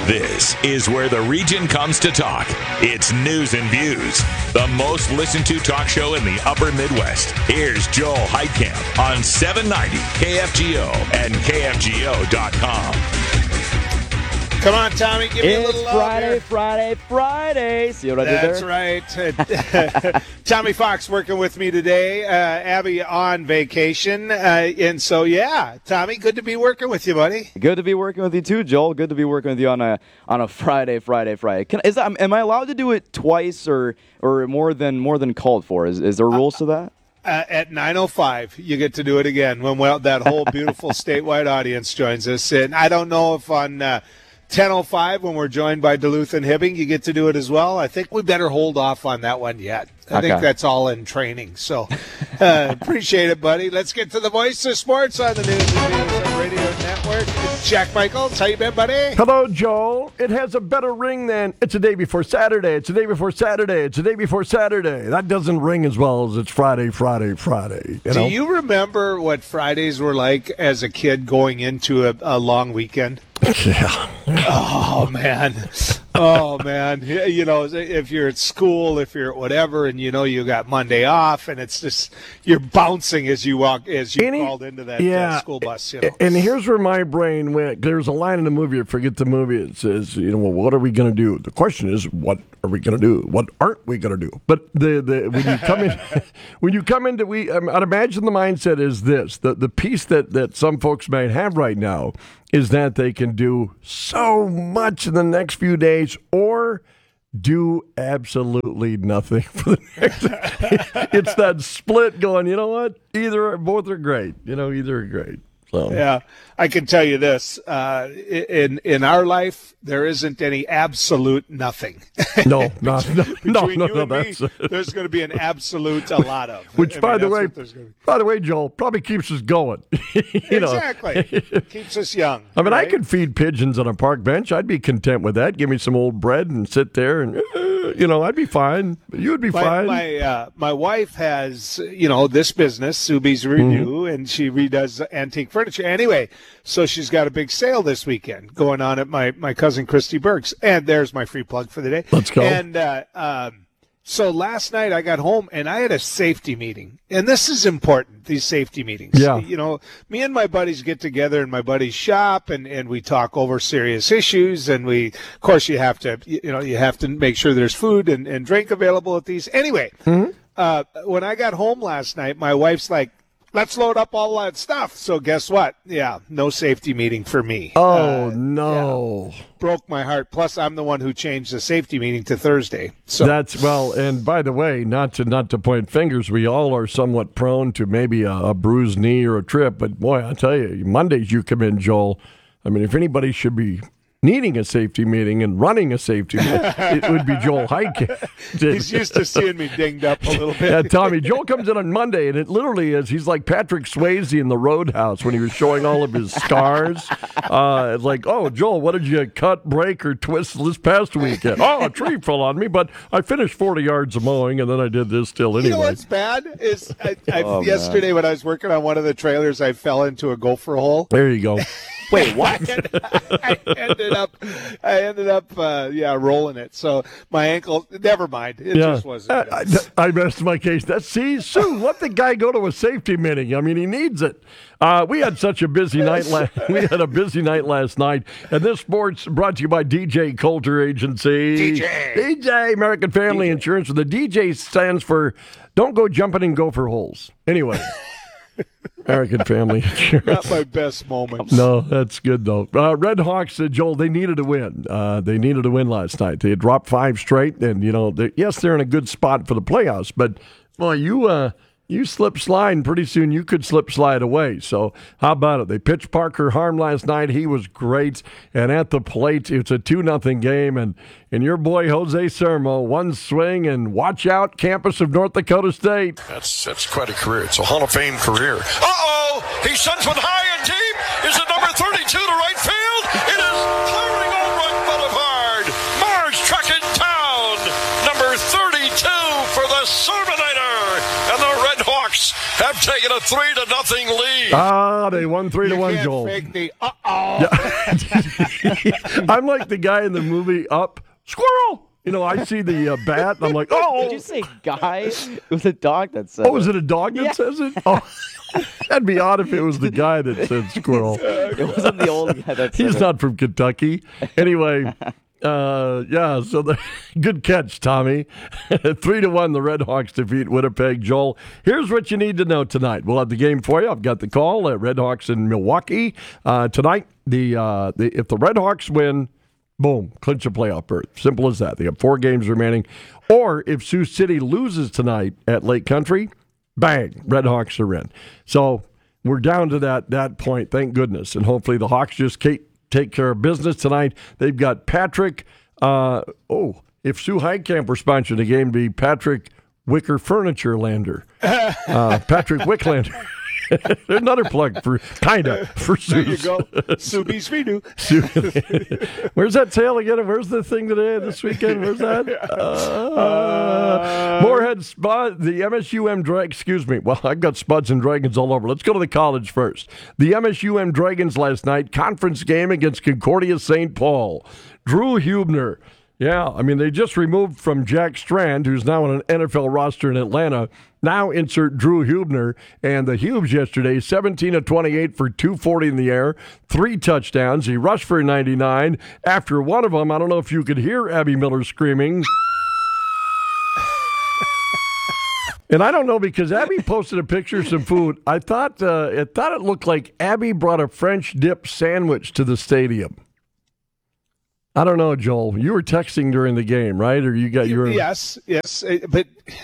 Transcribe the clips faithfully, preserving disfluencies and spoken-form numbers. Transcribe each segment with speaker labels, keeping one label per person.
Speaker 1: This is where the region comes to talk. It's News and Views, the most listened to talk show in the upper Midwest. Here's Joel Heitkamp on seven ninety K F G O and K F G O dot com.
Speaker 2: Come on, Tommy, give me
Speaker 3: it's
Speaker 2: a little love
Speaker 3: Friday,
Speaker 2: here.
Speaker 3: Friday, Friday. See what I did
Speaker 2: That's
Speaker 3: there?
Speaker 2: right. Tommy Fox working with me today. Uh, Abby on vacation. Uh, and so, yeah, Tommy, good to be working with you, buddy.
Speaker 3: Good to be working with you too, Joel. Good to be working with you on a on a Friday, Friday, Friday. Can, is that, am I allowed to do it twice or or more than more than called for? Is is there rules to that?
Speaker 2: Uh, at nine oh five, you get to do it again when well, that whole beautiful statewide audience joins us. And I don't know if on uh, ten oh five, when we're joined by Duluth and Hibbing, you get to do it as well. I think we better hold off on that one yet. I
Speaker 3: okay.
Speaker 2: think that's all in training. So uh, appreciate it, buddy. Let's get to the voice of sports on the News and Views on Radio Network. It's Jack Michaels. How you been, buddy?
Speaker 4: Hello, Joel. It has a better ring than it's a day before Saturday. It's a day before Saturday. It's a day before Saturday. That doesn't ring as well as it's Friday, Friday, Friday. You know?
Speaker 2: Do you remember what Fridays were like as a kid going into a, a long weekend?
Speaker 4: Yeah.
Speaker 2: Oh, man. Oh, man. You know, if you're at school, if you're at whatever, and you know you got Monday off, and it's just, you're bouncing as you walk, as you
Speaker 4: Any,
Speaker 2: crawled into that
Speaker 4: yeah,
Speaker 2: uh, school bus, you know.
Speaker 4: And here's where my brain went. There's a line in the movie, I forget the movie, it says, you know, well, what are we going to do? The question is, what are we going to do? What aren't we going to do? But the, the when you come in, when you come into, we, um, I'd imagine the mindset is this, the, the piece that, that some folks might have right now is that they can do so much in the next few days or do absolutely nothing for the next. It's that split going, you know what? Either, both are great. You know, either are great. So.
Speaker 2: Yeah, I can tell you this. Uh, in in our life, there isn't any absolute nothing.
Speaker 4: No, no, no, no,
Speaker 2: Between
Speaker 4: no,
Speaker 2: you
Speaker 4: no.
Speaker 2: and me,
Speaker 4: That's uh,
Speaker 2: there's going to be an absolute a lot of.
Speaker 4: which,
Speaker 2: I
Speaker 4: by
Speaker 2: mean,
Speaker 4: the
Speaker 2: that's
Speaker 4: way,
Speaker 2: what there's gonna be.
Speaker 4: by the way, Joel, probably keeps us going. you know.
Speaker 2: Exactly. Keeps us young.
Speaker 4: I mean,
Speaker 2: right?
Speaker 4: I could feed pigeons on a park bench. I'd be content with that. Give me some old bread and sit there, and uh, you know, I'd be fine. You would be
Speaker 2: My
Speaker 4: fine.
Speaker 2: my, uh, my wife has, you know, this business, Subies Renew,
Speaker 4: Mm-hmm.
Speaker 2: and she redoes antique furniture. Anyway, so she's got a big sale this weekend going on at my, my cousin Christy Burke's. And there's my free plug for the day.
Speaker 4: Let's go.
Speaker 2: And uh, um, so last night I got home and I had a safety meeting. And this is important, these safety meetings.
Speaker 4: Yeah.
Speaker 2: You know, me and my buddies get together in my buddy's shop and, and we talk over serious issues. And we, of course, you have to, you know, you have to make sure there's food and, and drink available at these. Anyway,
Speaker 4: Mm-hmm.
Speaker 2: uh, when I got home last night, my wife's like, let's load up all that stuff. So guess what? Yeah, no safety meeting for me.
Speaker 4: oh
Speaker 2: Uh,
Speaker 4: no.
Speaker 2: yeah. Broke my heart. Plus, I'm the one who changed the safety meeting to Thursday. So
Speaker 4: That's well, and by the way, not to not to point fingers, we all are somewhat prone to maybe a, a bruised knee or a trip. But boy, I tell you, Mondays you come in, Joel. I mean, if anybody should be needing a safety meeting and running a safety meeting, it would be Joel Heitkamp.
Speaker 2: he's used to seeing me dinged up a little bit.
Speaker 4: Yeah, Tommy, Joel comes in on Monday, and it literally is, he's like Patrick Swayze in the Roadhouse when he was showing all of his scars. Uh, it's like, oh, Joel, what did you cut, break, or twist this past weekend? Oh, a tree fell on me, but I finished forty yards of mowing, and then I did this still anyway.
Speaker 2: You know what's bad is I, I,
Speaker 3: Oh,
Speaker 2: yesterday
Speaker 3: man.
Speaker 2: when I was working on one of the trailers, I fell into a gopher hole.
Speaker 4: There you go.
Speaker 3: Wait, what?
Speaker 2: I ended up, I ended up, uh, yeah, rolling it. So my ankle, never mind. It
Speaker 4: Yeah.
Speaker 2: just wasn't.
Speaker 4: I,
Speaker 2: good.
Speaker 4: I, I messed my case. That's see, Sue, let the guy go to a safety meeting. I mean, he needs it. Uh, we had such a busy night. La- we had a busy night last night, and this sports brought to you by D J Coulter Agency.
Speaker 2: D J.
Speaker 4: D J American Family D J. Insurance. The D J stands for Don't Go Jumping in Gopher Holes. Anyway. American Family Insurance.
Speaker 2: Not my best moments.
Speaker 4: No, that's good, though. Uh, Red Hawks, uh, Joel, they needed a win. Uh, they needed a win last night. They had dropped five straight, and, you know, they, yes, they're in a good spot for the playoffs, but, well, you uh, you slip slide, and pretty soon you could slip slide away. So how about it? They pitched Parker Harm last night. He was great, and at the plate, it's a two nothing game, and, and your boy Jose Sermo, one swing, and watch out, campus of North Dakota State.
Speaker 5: That's that's quite a career. It's a Hall of Fame career. Uh-oh! He sends one high and deep. Is it number thirty-two to right field? It is clearing on right boulevard. Mars truck in town. Number thirty-two for the Sermonator. And the Red Hawks have taking a three to nothing lead.
Speaker 4: Ah, they won three to
Speaker 2: You
Speaker 4: one,
Speaker 2: can't
Speaker 4: Joel.
Speaker 2: fake the uh-oh.
Speaker 4: I'm like the guy in the movie Up. Squirrel! You know, I see the uh, bat, and I'm like, oh!
Speaker 3: Did you say guy? It was a dog that said
Speaker 4: Oh, is it a dog that
Speaker 3: Yeah.
Speaker 4: says it? Oh, that'd be odd if it was the guy that said squirrel.
Speaker 3: it wasn't the old guy that said
Speaker 4: He's
Speaker 3: it.
Speaker 4: not from Kentucky. Anyway, uh, yeah, so the good catch, Tommy. Three to one, the Red Hawks defeat Winnipeg. Joel, here's what you need to know tonight. We'll have the game for you. I've got the call. Uh, Red Hawks in Milwaukee. Uh, tonight, the, uh, the if the Red Hawks win, boom, clinch a playoff berth. Simple as that. They have four games remaining. Or if Sioux City loses tonight at Lake Country, bang, Red Hawks are in. So we're down to that that point, thank goodness. And hopefully the Hawks just take, take care of business tonight. They've got Patrick, uh, oh, if Sue Heitkamp were sponsoring the game, it'd be Patrick Wicker Furniture Lander. Uh, Patrick Wicklander. Another plug for kind of for
Speaker 2: There you
Speaker 4: Seuss.
Speaker 2: go. Subi Svidu.
Speaker 4: Where's that tail again? Where's the thing today, this weekend? Where's that? Uh, Moorhead Spud, the M S U M Drag. Excuse me. Well, I've got Spuds and Dragons all over. Let's go to the college first. The M S U M Dragons last night, conference game against Concordia Saint Paul. Drew Hubner. Yeah, I mean, they just removed from Jack Strand, who's now on an N F L roster in Atlanta. Now insert Drew Hubner. And the Hubes yesterday, seventeen of twenty-eight for two forty in the air, three touchdowns. He rushed for ninety-nine. After one of them, I don't know if you could hear Abby Miller screaming. And I don't know, because Abby posted a picture of some food. I thought, uh, I thought it looked like Abby brought a French dip sandwich to the stadium. I don't know, Joel. You were texting during the game, right? Or you got your
Speaker 2: Yes, yes. uh, But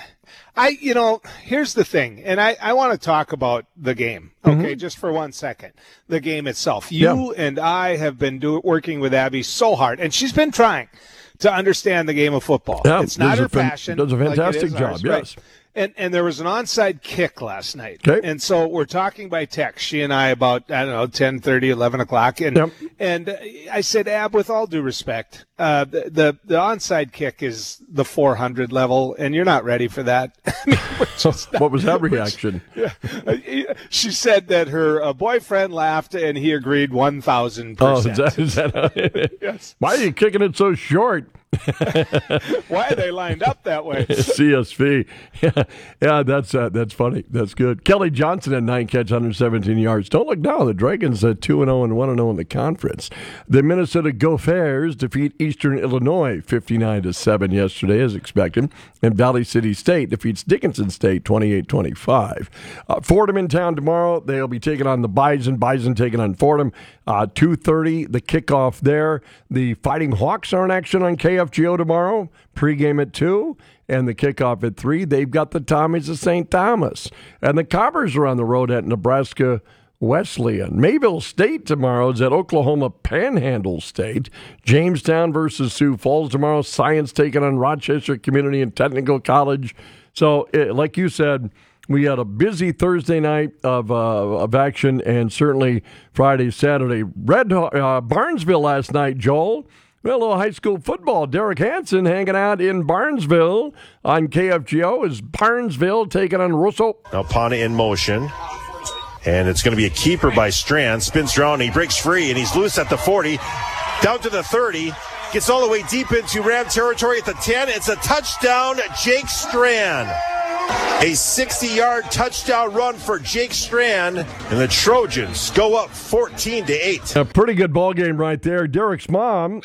Speaker 2: I, you know, here's the thing, and I, I want to talk about the game, okay,
Speaker 4: Mm-hmm.
Speaker 2: just for one second. The game itself. You
Speaker 4: Yeah.
Speaker 2: and I have been do, working with Abby so hard, and she's been trying to understand the game of football.
Speaker 4: Yeah,
Speaker 2: it's not
Speaker 4: does
Speaker 2: her
Speaker 4: a fan-
Speaker 2: passion.
Speaker 4: does a
Speaker 2: like it
Speaker 4: fantastic
Speaker 2: is
Speaker 4: job,
Speaker 2: ours, right?
Speaker 4: yes.
Speaker 2: And and there was an onside kick last night.
Speaker 4: Okay.
Speaker 2: And so we're talking by text, she and I, about, I don't know, ten thirty, eleven o'clock. And
Speaker 4: Yep.
Speaker 2: and uh, I said, Ab, with all due respect, uh, the, the the onside kick is the four hundred level, and you're not ready for that. I mean, we're just not-
Speaker 4: What was that reaction?
Speaker 2: Yeah. She said that her uh, boyfriend laughed, and he agreed one thousand
Speaker 4: Oh, is
Speaker 2: percent.
Speaker 4: that, is that
Speaker 2: Yes.
Speaker 4: Why are you kicking it so short?
Speaker 2: Why are they lined up that way?
Speaker 4: C S V. Yeah, yeah, that's uh, that's funny. That's good. Kelly Johnson had nine catch, one hundred seventeen yards. Don't look now. The Dragons are two and oh and one and oh in the conference. The Minnesota Gophers defeat Eastern Illinois fifty-nine to seven yesterday, as expected. And Valley City State defeats Dickinson State twenty-eight twenty-five. Uh, Fordham in town tomorrow. They'll be taking on the Bison. Bison taking on Fordham. Uh, two thirty, the kickoff there. The Fighting Hawks are in action on K F G O tomorrow. Pregame at two. And the kickoff at three. They've got the Tommies of Saint Thomas. And the Cobbers are on the road at Nebraska Wesleyan. Mayville State tomorrow is at Oklahoma Panhandle State. Jamestown versus Sioux Falls tomorrow. Science taking on Rochester Community and Technical College. So, it, like you said, we had a busy Thursday night of uh, of action, and certainly Friday, Saturday. Red uh, Barnesville last night, Joel. Well, a little high school football. Derek Hansen hanging out in Barnesville on K F G O as Barnesville taking on Russo.
Speaker 6: Now Pana in motion. And it's going to be a keeper by Strand. Spins around, he breaks free, and he's loose at the forty. Down to the thirty. Gets all the way deep into Ram territory at the ten. It's a touchdown, Jake Strand. A sixty-yard touchdown run for Jake Strand. And the Trojans go up fourteen to eight.
Speaker 4: A pretty good ball game right there. Derek's mom.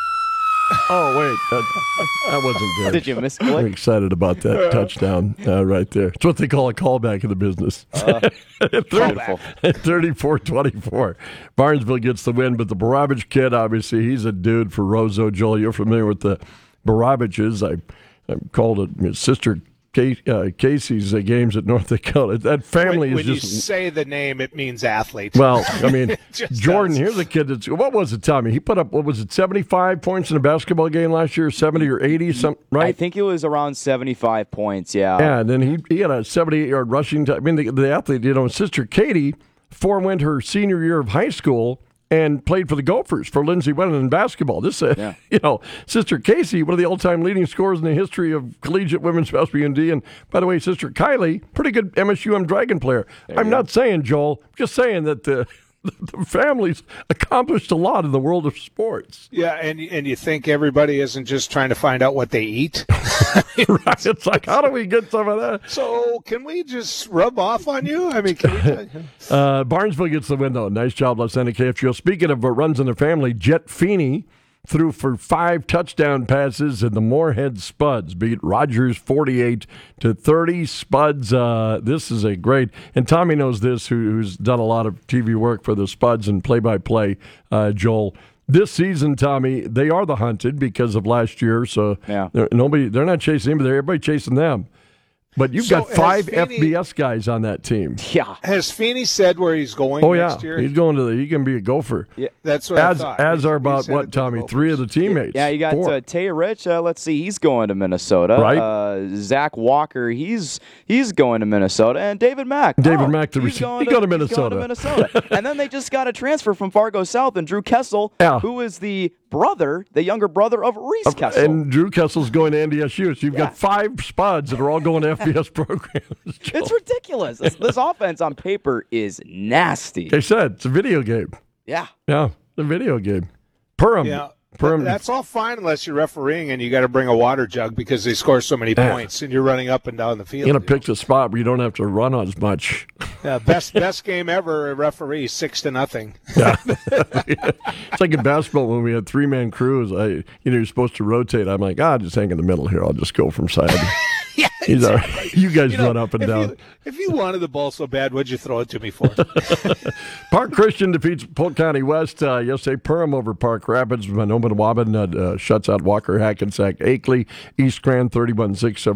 Speaker 4: Oh, wait. That, that wasn't good.
Speaker 3: Did you miss
Speaker 4: I'm
Speaker 3: click?
Speaker 4: excited about that touchdown uh, right there. It's what they call a callback in the business.
Speaker 3: Uh, Beautiful.
Speaker 4: thirty-four twenty-four. Barnesville gets the win, but the Baravich kid, obviously, he's a dude for Roseau. Joel, you're familiar with the Baraviches. I, I called it his sister Kay, uh, Casey's uh, games at North Dakota. That family
Speaker 2: When,
Speaker 4: is
Speaker 2: when
Speaker 4: just...
Speaker 2: you say the name, it means athlete.
Speaker 4: Well, I mean,
Speaker 2: Just
Speaker 4: Jordan,
Speaker 2: does.
Speaker 4: here's a kid that's, what was it, Tommy? He put up, what was it, seventy-five points in a basketball game last year, seventy or eighty, something, right?
Speaker 3: I think it was around seventy-five points, yeah.
Speaker 4: Yeah, and then he he had a seventy-eight-yard rushing. T- I mean, the, the athlete, you know, his sister Katie forewent her senior year of high school and played for the Gophers for Lindsey Whedon in basketball. This, uh,
Speaker 3: Yeah.
Speaker 4: you know, Sister Casey, one of the all-time leading scorers in the history of collegiate women's basketball U N D. And by the way, Sister Kylie, pretty good M S U M Dragon player.
Speaker 3: There
Speaker 4: I'm
Speaker 3: you
Speaker 4: not
Speaker 3: go.
Speaker 4: saying, Joel, just saying that the, the family's accomplished a lot in the world of sports.
Speaker 2: Yeah, and and you think everybody isn't just trying to find out what they eat?
Speaker 4: Right? It's like, how do we get some of that?
Speaker 2: So can we just rub off on you? I mean, can we?
Speaker 4: Uh, Barnesville gets the win, though. Nice job, left center K F G O. Speaking of uh, runs in the family, Jet Feeney threw for five touchdown passes, and the Moorhead Spuds beat Rogers forty-eight to thirty. Spuds, uh, this is a great, and Tommy knows this, who, who's done a lot of T V work for the Spuds and play-by-play, uh, Joel. This season, Tommy, they are the hunted because of last year, so
Speaker 3: Yeah.
Speaker 4: they're, nobody, they're not chasing him, but they're everybody chasing them. But you've
Speaker 2: So
Speaker 4: got five
Speaker 2: has Feeney-
Speaker 4: F B S guys on that team.
Speaker 3: Yeah.
Speaker 2: Has Feeney said where he's going
Speaker 4: Oh, yeah.
Speaker 2: next year?
Speaker 4: He's going to the, he can be a gopher.
Speaker 3: Yeah.
Speaker 2: That's what
Speaker 4: As
Speaker 2: I thought.
Speaker 4: as
Speaker 2: He-
Speaker 4: are
Speaker 2: he
Speaker 4: about,
Speaker 2: said
Speaker 4: what,
Speaker 2: it to
Speaker 4: Tommy?
Speaker 2: the
Speaker 4: Three of the teammates.
Speaker 3: Yeah, you got
Speaker 4: Four.
Speaker 3: uh, Tay Rich. Uh, let's see, he's going to Minnesota.
Speaker 4: Right.
Speaker 3: Uh, Zach Walker, he's he's going to Minnesota, and David Mack.
Speaker 4: David
Speaker 3: oh,
Speaker 4: Mack, the
Speaker 3: he's
Speaker 4: rece-
Speaker 3: going
Speaker 4: he
Speaker 3: to,
Speaker 4: go to
Speaker 3: he's going to
Speaker 4: Minnesota.
Speaker 3: Minnesota. And then they just got a transfer from Fargo South, and Drew Kessel,
Speaker 4: Yeah.
Speaker 3: who is the brother, the younger brother of Reese Kessel.
Speaker 4: And Drew Kessel's going to N D S U. So you've
Speaker 3: Yeah.
Speaker 4: got five Spuds that are all going to F B S programs.
Speaker 3: It's ridiculous. This, this offense on paper is nasty.
Speaker 4: They said it's a video game.
Speaker 3: Yeah.
Speaker 4: Yeah, it's a video game. Perham.
Speaker 2: Yeah.
Speaker 4: Perham.
Speaker 2: That's all fine unless you're refereeing and you got to bring a water jug because they score so many
Speaker 4: Yeah.
Speaker 2: points and you're running up and down the field.
Speaker 4: You're going to pick the spot where you don't have to run as much.
Speaker 2: Yeah, best best game ever. A referee six to nothing.
Speaker 4: Yeah. It's like in basketball when we had three man crews. I, you know, you're supposed to rotate. I'm like, ah, just hang in the middle here. I'll just go from side.
Speaker 2: Yeah,
Speaker 4: He's all right. You guys
Speaker 2: You know,
Speaker 4: run up and
Speaker 2: if
Speaker 4: down.
Speaker 2: You, if you wanted the ball so bad, what'd you throw it to me for?
Speaker 4: Park Christian defeats Polk County West uh, yesterday. Perham over Park Rapids. Manoma Waban uh, uh, shuts out Walker Hackensack Akeley. East Grand thirty-one six.